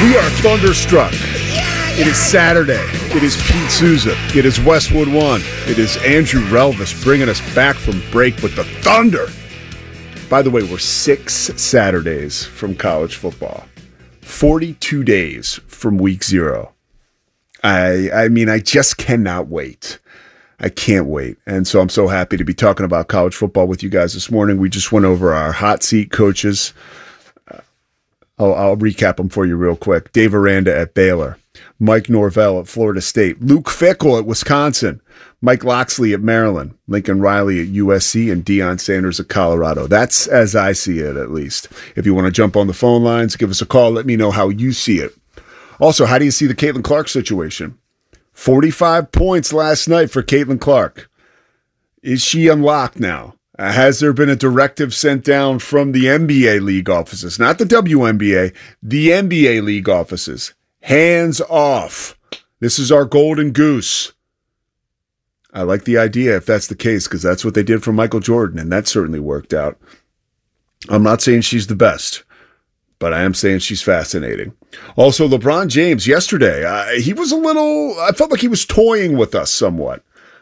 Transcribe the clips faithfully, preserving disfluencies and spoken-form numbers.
We are thunderstruck. It is Saturday. It is Pete Souza. It is Westwood One. It is Andrew Relvis bringing us back from break with the thunder. By the way, we're six Saturdays from college football. forty-two days from week zero. I I mean, I just cannot wait. I can't wait. And so I'm so happy to be talking about college football with you guys this morning. We just went over our hot seat coaches. Uh, I'll, I'll recap them for you real quick. Dave Aranda at Baylor. Mike Norvell at Florida State. Luke Fickell at Wisconsin. Mike Loxley at Maryland. Lincoln Riley at U S C. And Deion Sanders at Colorado. That's as I see it, at least. If you want to jump on the phone lines, give us a call. Let me know how you see it. Also, how do you see the Caitlin Clark situation? forty-five points last night for Caitlin Clark. Is she unlocked now? Uh, has there been a directive sent down from the N B A league offices? Not the W N B A, the N B A league offices. Hands off. This is our golden goose. I like the idea if that's the case, because that's what they did for Michael Jordan, and that certainly worked out. I'm not saying she's the best, but I am saying she's fascinating. Also, LeBron James yesterday, uh, he was a little, I felt like he was toying with us somewhat.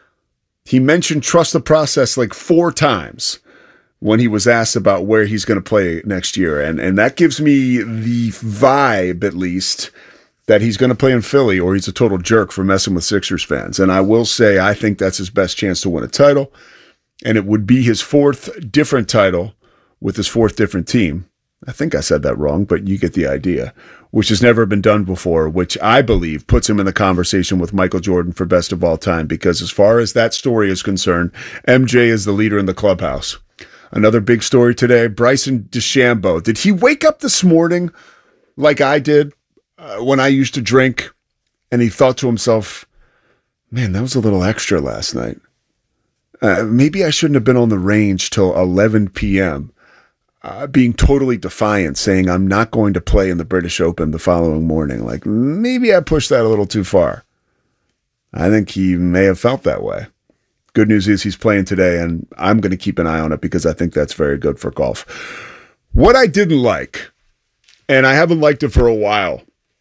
He mentioned trust the process like four times when he was asked about where he's going to play next year. And, and that gives me the vibe, at least, that he's going to play in Philly or he's a total jerk for messing with Sixers fans. And I will say, I think that's his best chance to win a title. And it would be his fourth different title with his fourth different team. I think I said that wrong, but you get the idea, which has never been done before, which I believe puts him in the conversation with Michael Jordan for best of all time, because as far as that story is concerned, M J is the leader in the clubhouse. Another big story today, Bryson DeChambeau. Did he wake up this morning like I did uh, when I used to drink, and he thought to himself, man, that was a little extra last night. Uh, maybe I shouldn't have been on the range till eleven p.m., Uh, being totally defiant, saying I'm not going to play in the British Open the following morning. Like, maybe I pushed that a little too far. I think he may have felt that way. Good news is he's playing today, and I'm going to keep an eye on it because I think that's very good for golf. What I didn't like, and I haven't liked it for a while,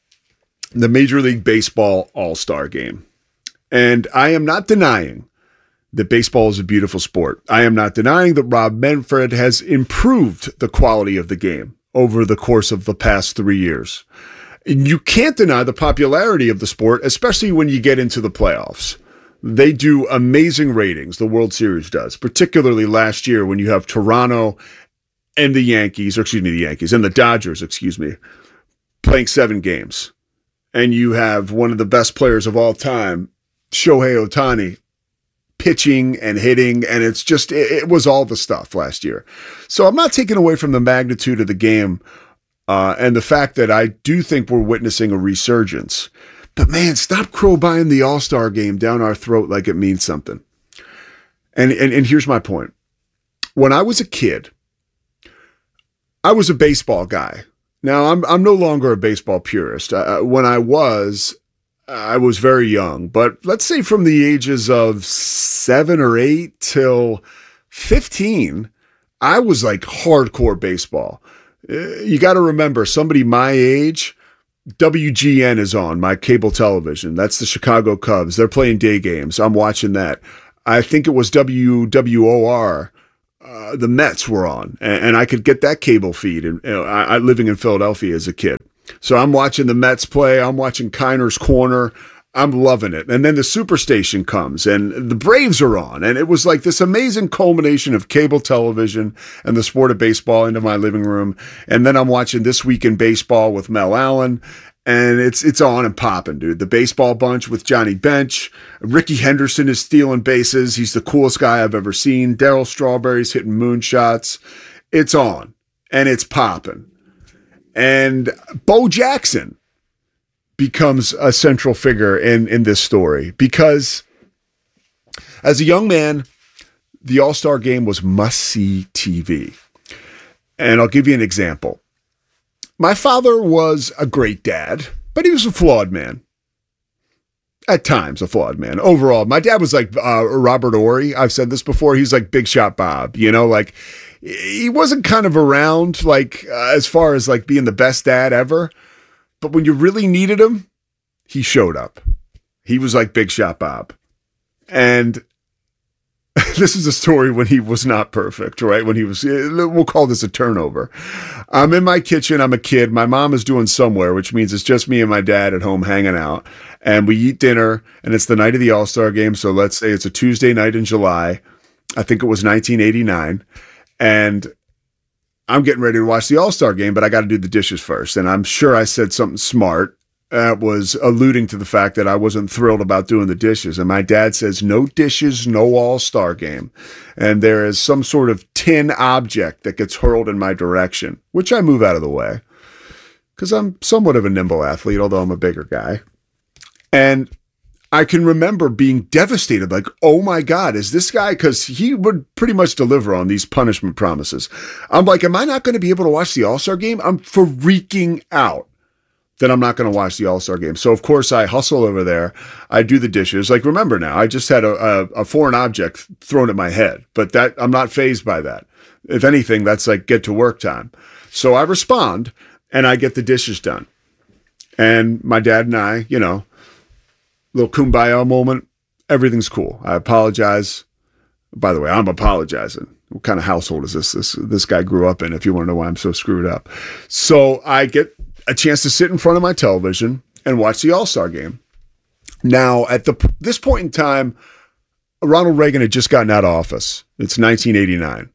the Major League Baseball All-Star Game. And I am not denying that baseball is a beautiful sport. I am not denying that Rob Manfred has improved the quality of the game over the course of the past three years. And you can't deny the popularity of the sport, especially when you get into the playoffs. They do amazing ratings, the World Series does, particularly last year when you have Toronto and the Yankees, or excuse me, the Yankees, and the Dodgers, excuse me, playing seven games. And you have one of the best players of all time, Shohei Ohtani, pitching and hitting, and it's just, it, it was all the stuff last year. So I'm not taking away from the magnitude of the game uh, and the fact that I do think we're witnessing a resurgence. But man, stop crowbarring the All-Star Game down our throat like it means something. And, and, and here's my point. When I was a kid, I was a baseball guy. Now, I'm, I'm no longer a baseball purist. Uh, when I was, I was very young, but let's say from the ages of seven or eight till fifteen, I was like hardcore baseball. You got to remember, somebody my age, W G N is on my cable television. That's the Chicago Cubs. They're playing day games. I'm watching that. I think it was W W O R. Uh, the Mets were on, and, and I could get that cable feed. And you know, I, I living in Philadelphia as a kid. So I'm watching the Mets play. I'm watching Kiner's Corner. I'm loving it. And then the Superstation comes and the Braves are on. And it was like this amazing culmination of cable television and the sport of baseball into my living room. And then I'm watching This Week in Baseball with Mel Allen. And it's it's on and popping, dude. The Baseball Bunch with Johnny Bench. Ricky Henderson is stealing bases. He's the coolest guy I've ever seen. Darryl Strawberry's hitting moonshots. It's on. And it's popping. And Bo Jackson becomes a central figure in, in this story because as a young man, the All-Star Game was must-see T V. And I'll give you an example. My father was a great dad, but he was a flawed man. At times, a flawed man. Overall, my dad was like uh, Robert Horry. I've said this before. He's like Big Shot Bob, you know, like he wasn't kind of around like uh, as far as like being the best dad ever, But when you really needed him, he showed up. He was like Big Shot Bob. And this is a story when he was not perfect, right? When he was, we'll call this a turnover. I'm in my kitchen. I'm a kid. My mom is doing somewhere, which means it's just me and my dad at home hanging out. And we eat dinner, and it's the night of the All-Star game. So let's say it's a Tuesday night in July. I think it was nineteen eighty-nine. And I'm getting ready to watch the All-Star game, but I got to do the dishes first. And I'm sure I said something smart that was alluding to the fact that I wasn't thrilled about doing the dishes. And my dad says, no dishes, no All-Star game. And there is some sort of tin object that gets hurled in my direction, which I move out of the way because I'm somewhat of a nimble athlete, although I'm a bigger guy. And I can remember being devastated, like, oh my God, is this guy? Because he would pretty much deliver on these punishment promises. I'm like, am I not going to be able to watch the All-Star game? I'm freaking out that I'm not going to watch the All-Star game. So, of course, I hustle over there. I do the dishes. Like, remember now, I just had a, a, a foreign object thrown at my head, but that I'm not fazed by that. If anything, that's like get to work time. So I respond, and I get the dishes done. And my dad and I, you know, little kumbaya moment. Everything's cool. I apologize. By the way, I'm apologizing. What kind of household is this? This this guy grew up in, if you want to know why I'm so screwed up. So I get a chance to sit in front of my television and watch the All-Star game. Now, at the this point in time, Ronald Reagan had just gotten out of office. It's nineteen eighty-nine.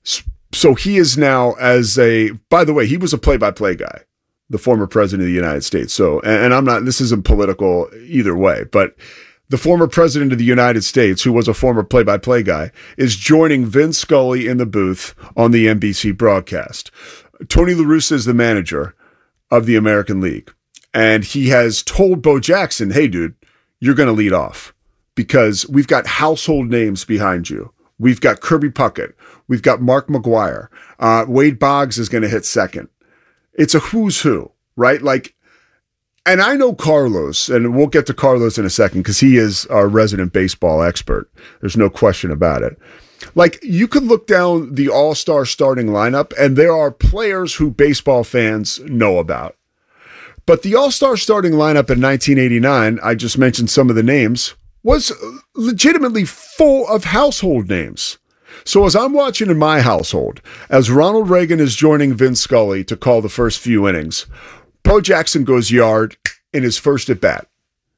So he is now as a, by the way, he was a play-by-play guy, the former president of the United States. So, and, and I'm not, this isn't political either way, but the former president of the United States, who was a former play-by-play guy, is joining Vince Scully in the booth on the N B C broadcast. Tony La Russa is the manager of the American League. And he has told Bo Jackson, hey, dude, you're going to lead off because we've got household names behind you. We've got Kirby Puckett. We've got Mark McGwire. Uh, Wade Boggs is going to hit second. It's a who's who, right? Like, and I know Carlos, and we'll get to Carlos in a second because he is our resident baseball expert. There's no question about it. Like, you could look down the all-star starting lineup, and there are players who baseball fans know about. But the all-star starting lineup in nineteen eighty-nine, I just mentioned some of the names, was legitimately full of household names. So as I'm watching in my household, as Ronald Reagan is joining Vince Scully to call the first few innings, Bo Jackson goes yard in his first at-bat.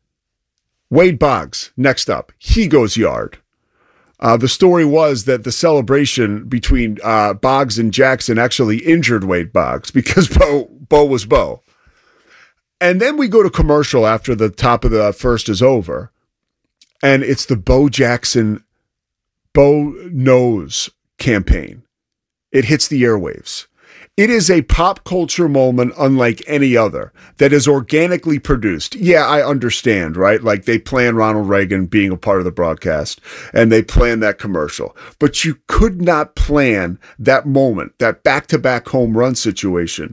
Wade Boggs, next up, he goes yard. Uh, the story was that the celebration between uh, Boggs and Jackson actually injured Wade Boggs because Bo, Bo was Bo. And then we go to commercial after the top of the first is over, and it's the Bo Jackson Bo Knows campaign. It hits the airwaves. It is a pop culture moment unlike any other that is organically produced. Yeah, I understand, right? Like they plan Ronald Reagan being a part of the broadcast and they plan that commercial. But you could not plan that moment, that back-to-back home run situation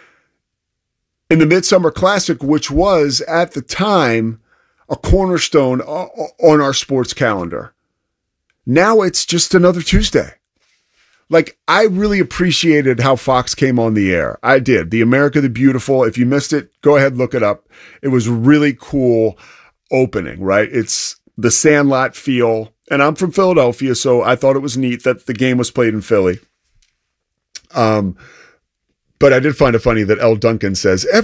in the Midsummer Classic, which was at the time a cornerstone on our sports calendar. Now it's just another Tuesday. Like, I really appreciated how Fox came on the air. I did. The America the Beautiful. If you missed it, go ahead, look it up. It was really cool opening, right? It's the Sandlot feel. And I'm from Philadelphia, so I thought it was neat that the game was played in Philly. Um, but I did find it funny that Elle Duncan says,